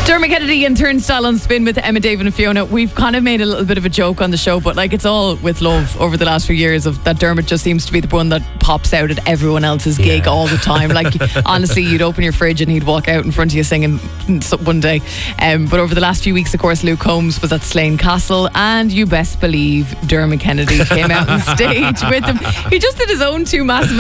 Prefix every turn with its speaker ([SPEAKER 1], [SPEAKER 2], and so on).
[SPEAKER 1] Dermot Kennedy and Turnstile on Spin with Emma, David and Fiona. We've kind of made a little bit of a joke on the show, but like it's all with love over the last few years of that Dermot just seems to be the one that pops out at everyone else's gig all the time. Like honestly, you'd open your fridge and he'd walk out in front of you singing one day. But over the last few weeks, of course, Luke Combs was at Slane Castle, and you best believe Dermot Kennedy came out on stage with him. He just did his own two massive